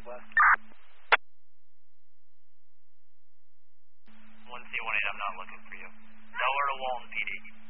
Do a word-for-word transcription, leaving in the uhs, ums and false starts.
southwest. one C one eight, I'm not looking for you. Nowhere to Walton P D.